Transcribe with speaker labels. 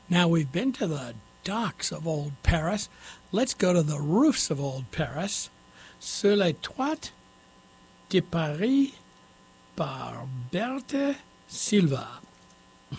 Speaker 1: Now we've been to the docks of old Paris. Let's go to the roofs of old Paris. Sur les toits de Paris par Berthe Silva.